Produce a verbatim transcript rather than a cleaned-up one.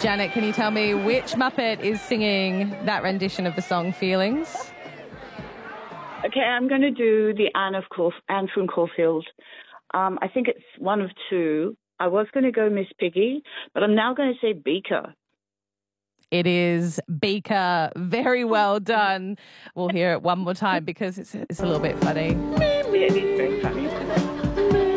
Janet, can you tell me which Muppet is singing that rendition of the song Feelings? Okay, I'm going to do the Anne of Caul- Anne from Caulfield. Um, I think it's one of two. I was going to go Miss Piggy, but I'm now going to say Beaker. It is Beaker. Very well done. We'll hear it one more time because it's, it's a little bit funny. Yeah,